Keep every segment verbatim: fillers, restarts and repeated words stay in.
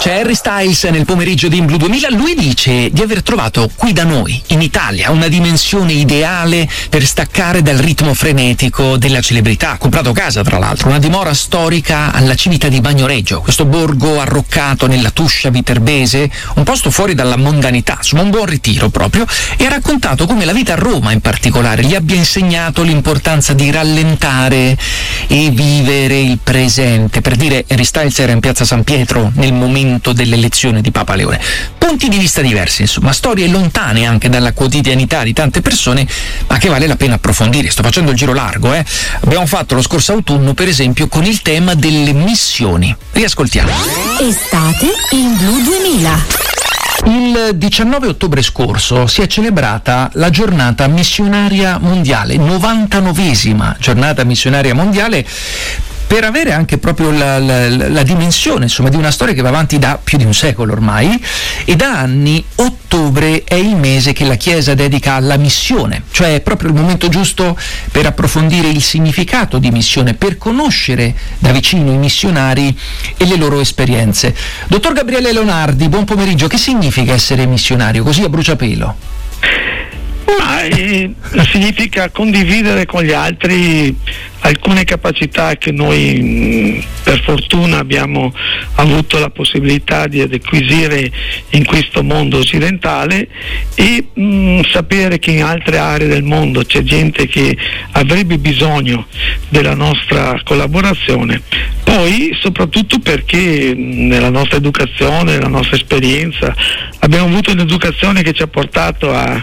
C'è Harry Styles nel pomeriggio di In Blue duemila. Lui dice di aver trovato qui da noi, in Italia, una dimensione ideale per staccare dal ritmo frenetico della celebrità. Ha comprato casa, tra l'altro, una dimora storica alla Civita di Bagnoregio, questo borgo arroccato nella Tuscia viterbese, un posto fuori dalla mondanità, insomma un buon ritiro proprio, e ha raccontato come la vita a Roma in particolare gli abbia insegnato l'importanza di rallentare e vivere il presente. Per dire, Harry Styles era in piazza San Pietro nel momento dell'elezione di Papa Leone. Punti di vista diversi, insomma, storie lontane anche dalla quotidianità di tante persone, ma che vale la pena approfondire. Sto facendo il giro largo, eh. Abbiamo fatto lo scorso autunno, per esempio, con il tema delle missioni. Riascoltiamo. Estate in Blue duemila. Il diciannove ottobre scorso si è celebrata la giornata missionaria mondiale, novantanovesima giornata missionaria mondiale, per avere anche proprio la, la, la dimensione, insomma, di una storia che va avanti da più di un secolo ormai, e da anni ottobre è il mese che la Chiesa dedica alla missione, cioè è proprio il momento giusto per approfondire il significato di missione, per conoscere da vicino i missionari e le loro esperienze. Dottor Gabriele Leonardi, buon pomeriggio. Che significa essere missionario, così a bruciapelo? Ma, eh, significa condividere con gli altri alcune capacità che noi mh, per fortuna abbiamo avuto la possibilità di acquisire in questo mondo occidentale, e mh, sapere che in altre aree del mondo c'è gente che avrebbe bisogno della nostra collaborazione. Poi soprattutto perché mh, nella nostra educazione, nella nostra esperienza abbiamo avuto un'educazione che ci ha portato a,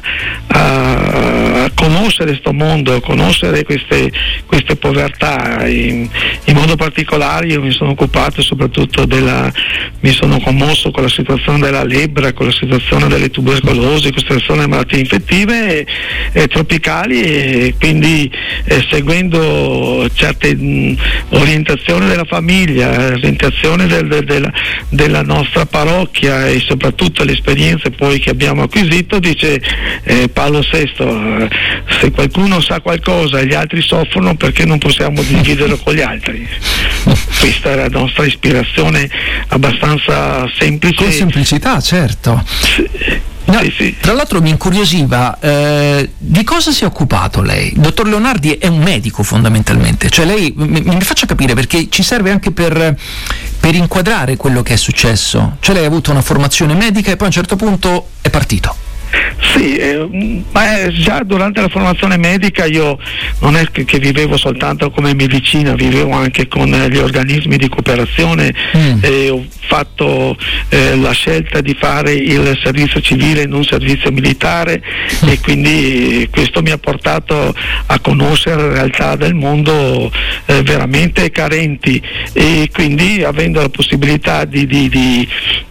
a, a conoscere questo mondo, a conoscere queste, queste povertà. In, in modo particolare io mi sono occupato soprattutto della, mi sono commosso con la situazione della lebbra, con la situazione delle tubercolosi, con la situazione delle malattie infettive e, e tropicali, e quindi eh, seguendo certe mh, orientazioni della famiglia, orientazioni del, del, della, della nostra parrocchia e soprattutto le esperienze poi che abbiamo acquisito, dice eh, Paolo sesto, eh, se qualcuno sa qualcosa e gli altri soffrono, perché non possiamo dividerlo con gli altri? Questa è la nostra ispirazione abbastanza semplice. Con semplicità, certo. Sì. No, sì, sì. Tra l'altro mi incuriosiva, eh, di cosa si è occupato lei? Dottor Leonardi è un medico fondamentalmente, cioè lei mi, mi faccia capire, perché ci serve anche per, per inquadrare quello che è successo. Cioè lei ha avuto una formazione medica e poi a un certo punto è partito. Sì, eh, ma già durante la formazione medica io non è che, che vivevo soltanto come medicina, vivevo anche con eh, gli organismi di cooperazione, mm. e ho fatto eh, la scelta di fare il servizio civile, non servizio militare, mm. e quindi questo mi ha portato a conoscere realtà del mondo eh, veramente carenti, e quindi avendo la possibilità di, di, di,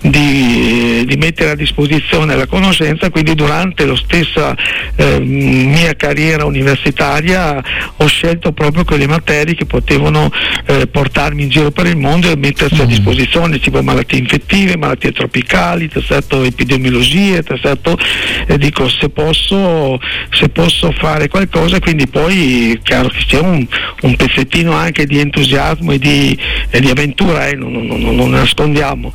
di, di mettere a disposizione la conoscenza, quindi durante la stessa eh, mia carriera universitaria ho scelto proprio quelle materie che potevano eh, portarmi in giro per il mondo e mettersi a disposizione, tipo malattie infettive, malattie tropicali, terzetto epidemiologie, terzetto eh, dico se posso se posso fare qualcosa. Quindi poi chiaro che c'è un, un pezzettino anche di entusiasmo e di, e di avventura, eh, non, non, non, non nascondiamo.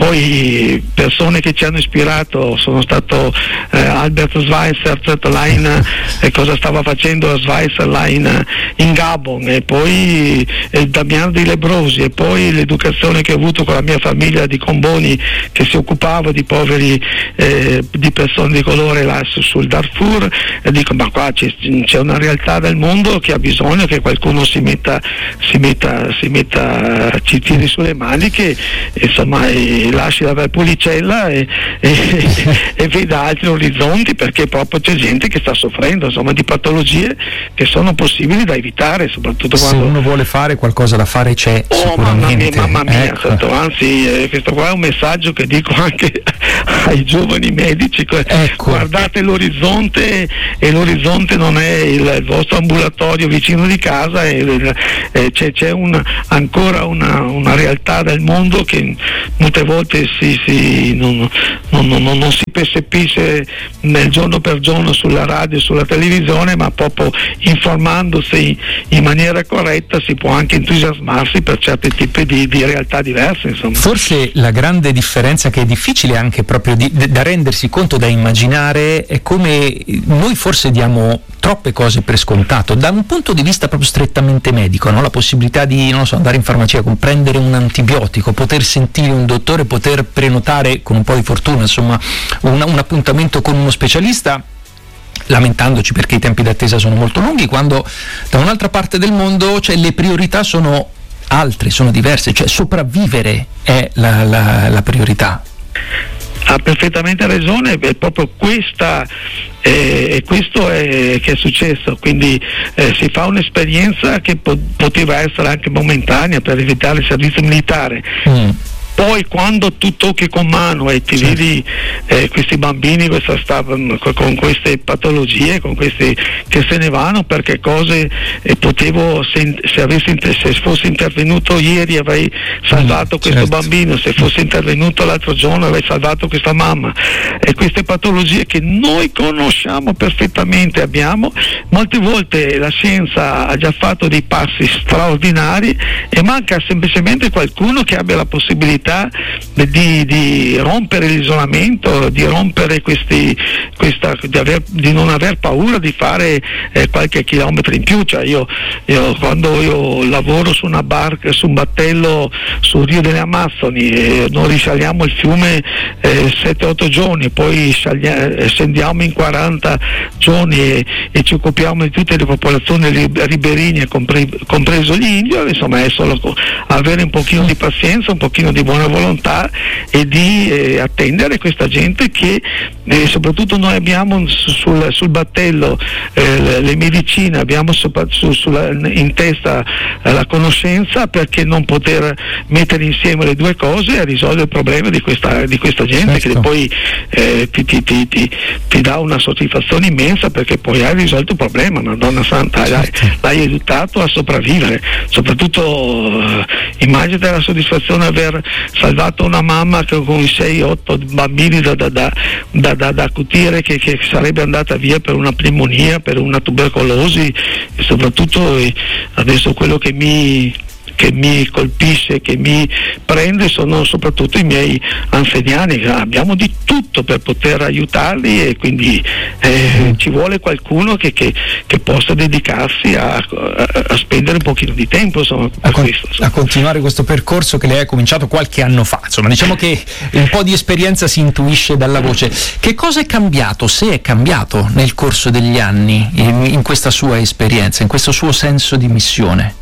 Poi persone che ci hanno ispirato sono stato Eh, Albert Schweitzer, là in, eh, cosa stava facendo Schweitzer là in, in Gabon, e poi eh, Damiano Di Lebrosi, e poi l'educazione che ho avuto con la mia famiglia di Comboni, che si occupava di poveri, eh, di persone di colore là su, sul Darfur, e dico ma qua c'è, c'è una realtà del mondo che ha bisogno che qualcuno si metta si metta, si metta ci tiri sulle maniche, insomma, e lasci la Valpolicella e, e, e veda altri orizzonti, perché proprio c'è gente che sta soffrendo, insomma, di patologie che sono possibili da evitare, soprattutto se quando uno vuole fare qualcosa da fare c'è oh, sicuramente. Mamma mia, mamma mia, ecco. certo. Anzi eh, questo qua è un messaggio che dico anche ai giovani medici, ecco. Guardate l'orizzonte, e l'orizzonte non è il, il vostro ambulatorio vicino di casa, e, e c'è, c'è una, ancora una, una realtà del mondo che molte volte si, si, non, non, non, non si percepisce nel giorno per giorno sulla radio e sulla televisione, ma proprio informandosi in maniera corretta si può anche entusiasmarsi per certi tipi di, di realtà diverse, insomma. Forse la grande differenza, che è difficile anche proprio di, da rendersi conto, da immaginare, è come noi forse diamo troppe cose per scontato da un punto di vista proprio strettamente medico, no? La possibilità di, non so, andare in farmacia, prendere un antibiotico, poter sentire un dottore, poter prenotare con un po' di fortuna, insomma, un, un appuntamento con uno specialista, lamentandoci perché i tempi d'attesa sono molto lunghi, quando da un'altra parte del mondo, cioè, le priorità sono altre, sono diverse, cioè sopravvivere è la, la, la priorità. Ha perfettamente ragione, è proprio questa eh, questo è che è successo, quindi eh, si fa un'esperienza che po- poteva essere anche momentanea per evitare il servizio militare. Mm. Poi quando tu tocchi con mano e ti certo. vedi eh, questi bambini questa sta, con queste patologie, con questi che se ne vanno, perché cose eh, potevo, se, se, avessi, se fossi intervenuto ieri avrei salvato mm, questo certo. bambino, se fossi intervenuto l'altro giorno avrei salvato questa mamma, e queste patologie che noi conosciamo perfettamente abbiamo, molte volte la scienza ha già fatto dei passi straordinari e manca semplicemente qualcuno che abbia la possibilità Di, di rompere l'isolamento, di rompere questi, questa, di, aver, di non aver paura di fare eh, qualche chilometro in più. Cioè io, io quando io lavoro su una barca, su un battello sul Rio delle Amazzoni, e noi risaliamo il fiume eh, sette otto giorni, poi sciaglia, scendiamo in quaranta giorni e, e ci occupiamo di tutte le popolazioni riberigne, compre, compreso gli indiani, insomma è solo avere un pochino di pazienza, un pochino di buona volontà e di eh, attendere questa gente che eh, soprattutto noi abbiamo sul, sul battello eh, le, le medicine, abbiamo sopra, su, sulla, in testa eh, la conoscenza, perché non poter mettere insieme le due cose e risolvere il problema di questa, di questa gente, certo. che poi eh, ti, ti, ti, ti, ti dà una soddisfazione immensa, perché poi hai risolto il problema, Madonna Santa, certo. l'hai, l'hai aiutato a sopravvivere, soprattutto eh, immaginate la soddisfazione di aver salvato una mamma che con sei otto bambini da, da, da, da, da, da accutire, che, che sarebbe andata via per una pneumonia, per una tubercolosi, e soprattutto eh, adesso quello che mi che mi colpisce, che mi prende, sono soprattutto i miei anziani. Abbiamo di tutto per poter aiutarli, e quindi eh, ci vuole qualcuno che, che, che possa dedicarsi a, a, a spendere un pochino di tempo, insomma, per a, con, questo, insomma. a continuare questo percorso che lei ha cominciato qualche anno fa. Insomma, diciamo che un po' di esperienza si intuisce dalla voce. Che cosa è cambiato, se è cambiato nel corso degli anni, in, in questa sua esperienza, in questo suo senso di missione?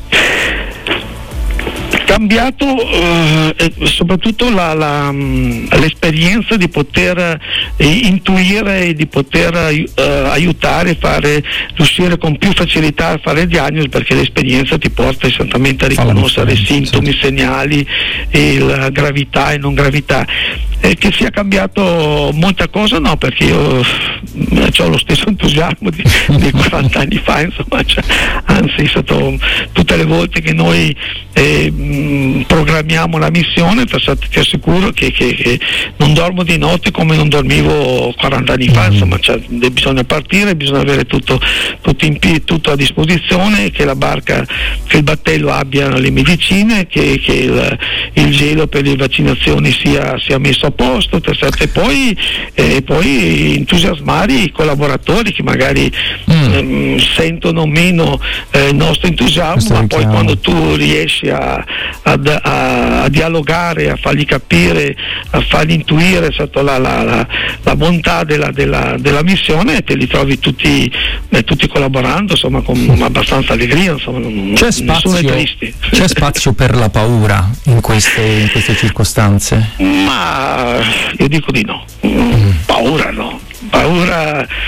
Cambiato eh, e soprattutto la, la, l'esperienza di poter eh, intuire e di poter eh, aiutare, fare, riuscire con più facilità a fare diagnosi, perché l'esperienza ti porta esattamente a riconoscere i sintomi, certo. segnali, e la gravità e non gravità. Eh, che sia cambiato molta cosa, no, perché io ho lo stesso entusiasmo di, di quaranta anni fa, insomma, cioè, anzi, sotto tutte le volte che noi eh, mh, programmiamo la missione, ti assicuro che, che, che non dormo di notte come non dormivo quaranta anni fa, insomma, cioè, bisogna partire, bisogna avere tutto, tutto, in, tutto a disposizione, che la barca, che il battello abbia le medicine, che, che il, il gelo per le vaccinazioni sia, sia messo a posto, e poi, eh, poi entusiasmare i collaboratori che magari mm. ehm, sentono meno eh, il nostro entusiasmo, Questo ma poi chiaro. Quando tu riesci a, a, a, a dialogare, a fargli capire, a fargli intuire sotto la, la, la, la bontà della, della, della missione, te li trovi tutti, eh, tutti collaborando, insomma, con abbastanza allegria, insomma, non, c'è spazio, nessuno è triste. C'è spazio per la paura in queste, in queste circostanze? Ma io dico di no, mm. paura no, paura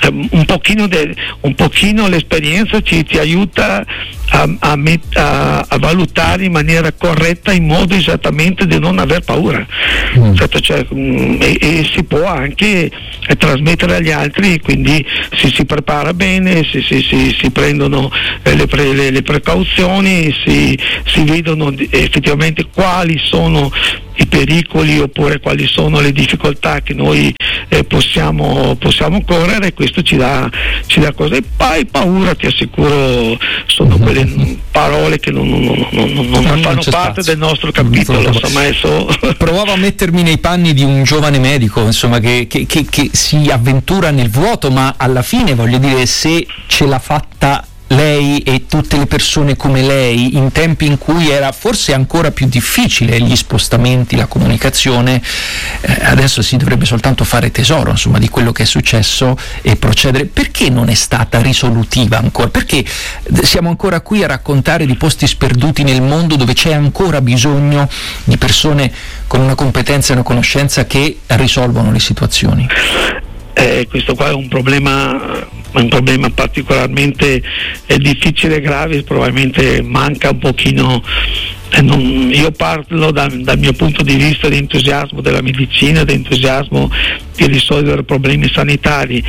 un pochino, de, un pochino l'esperienza ci, ti aiuta a, a, met, a, a valutare in maniera corretta, in modo esattamente di non aver paura. Mm. Certo, cioè, mh, e, e si può anche eh, trasmettere agli altri, quindi si, si prepara bene, si, si, si, si prendono eh, le, pre, le, le precauzioni, si, si vedono effettivamente quali sono i pericoli oppure quali sono le difficoltà che noi eh, possiamo, possiamo correre. Questo ci dà, ci dà cosa. E poi paura, ti assicuro, sono quelle parole che non, non, non, non, non, non fanno parte spazio del nostro capitolo. Insomma, adesso... Provavo a mettermi nei panni di un giovane medico, insomma, che, che, che, che si avventura nel vuoto, ma alla fine, voglio dire, se ce l'ha fatta lei e tutte le persone come lei in tempi in cui era forse ancora più difficile gli spostamenti, la comunicazione, eh, adesso si dovrebbe soltanto fare tesoro, insomma, di quello che è successo e procedere. Perché non è stata risolutiva ancora? Perché siamo ancora qui a raccontare di posti sperduti nel mondo dove c'è ancora bisogno di persone con una competenza e una conoscenza che risolvono le situazioni? Eh, questo qua è un problema, un problema particolarmente eh, difficile e grave, probabilmente manca un pochino, eh, non, io parlo da, dal mio punto di vista di entusiasmo della medicina, di entusiasmo di risolvere problemi sanitari,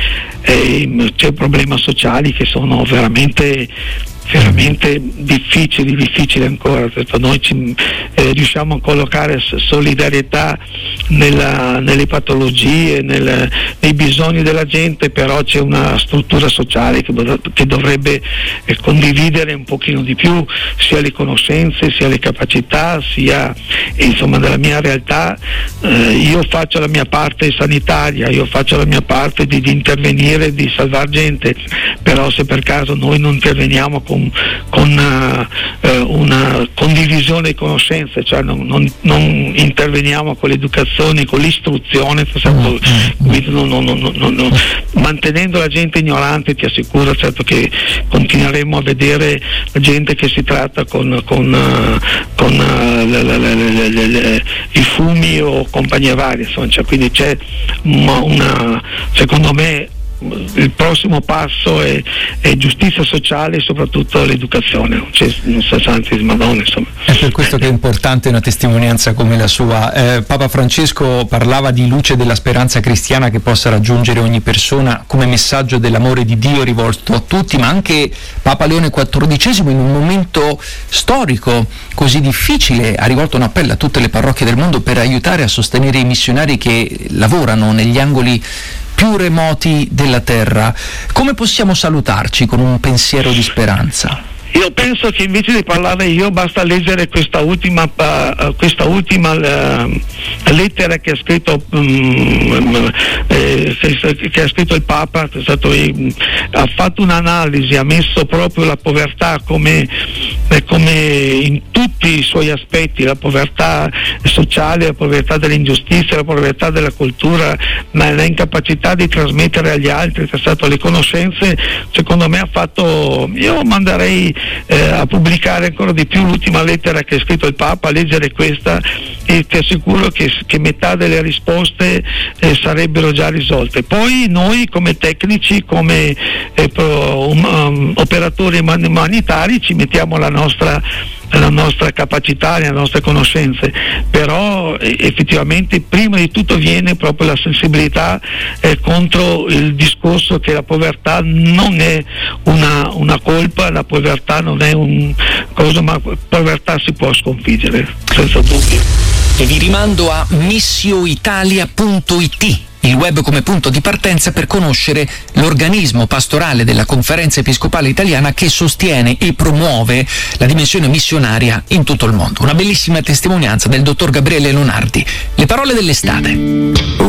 eh, c'è problemi sociali che sono veramente veramente difficili, difficili ancora. Noi ci, eh, riusciamo a collocare solidarietà nella, nelle patologie, nel, nei bisogni della gente, però c'è una struttura sociale che, che dovrebbe eh, condividere un pochino di più sia le conoscenze, sia le capacità, sia insomma della mia realtà. Eh, io faccio la mia parte sanitaria, io faccio la mia parte di, di intervenire, di salvare gente, però se per caso noi non interveniamo con con, con uh, uh, una condivisione di conoscenze, cioè non, non, non interveniamo con l'educazione, con l'istruzione, certo, quindi non, non, non, non, non, mantenendo la gente ignorante, ti assicuro, certo, che continueremo a vedere gente che si tratta con, con, uh, con uh, le, le, le, le, le, i fumi o compagnie varie, insomma, cioè, quindi c'è una, una secondo me il prossimo passo è, è giustizia sociale e soprattutto l'educazione, non c'è un sassanti di Madonna, insomma. È per questo che è importante una testimonianza come la sua. eh, Papa Francesco parlava di luce della speranza cristiana che possa raggiungere ogni persona come messaggio dell'amore di Dio rivolto a tutti, ma anche Papa Leone quattordicesimo in un momento storico così difficile ha rivolto un appello a tutte le parrocchie del mondo per aiutare a sostenere i missionari che lavorano negli angoli più remoti della terra. Come possiamo salutarci con un pensiero di speranza? Io penso che invece di parlare io basta leggere questa ultima, uh, questa ultima uh, lettera che ha scritto um, eh, che ha scritto il Papa. È stato, eh, ha fatto un'analisi, ha messo proprio la povertà come, eh, come in tutti i suoi aspetti, la povertà sociale, la povertà dell'ingiustizia, la povertà della cultura, ma l'incapacità di trasmettere agli altri, è stato le conoscenze. Secondo me ha fatto, io manderei Eh, a pubblicare ancora di più l'ultima lettera che ha scritto il Papa, a leggere questa, e ti assicuro che, che metà delle risposte eh, sarebbero già risolte. Poi noi come tecnici, come eh, pro, um, um, operatori umanitari ci mettiamo la nostra la nostra capacità, le nostre conoscenze, però eh, effettivamente prima di tutto viene proprio la sensibilità eh, contro il discorso che la povertà non è una, una colpa, la povertà non è un cosa, ma la povertà si può sconfiggere senza dubbio. E vi rimando a missio italia punto it, il web come punto di partenza per conoscere l'organismo pastorale della Conferenza Episcopale Italiana che sostiene e promuove la dimensione missionaria in tutto il mondo. Una bellissima testimonianza del dottor Gabriele Lonardi. Le parole dell'estate.